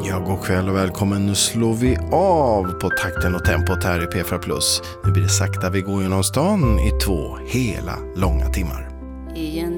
Ja, god kväll och välkommen. Nu slår vi av på takten och tempot här i P4 Plus. Nu blir det sakta, vi går genom stan i 2 hela långa timmar. I en